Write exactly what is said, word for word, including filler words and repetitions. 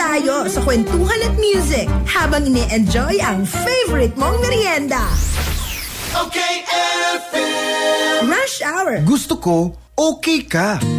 tayo sa kwentuhan at music habang ini-enjoy ang favorite mong merienda. Okay F M. Rush Hour. Gusto ko, okay ka.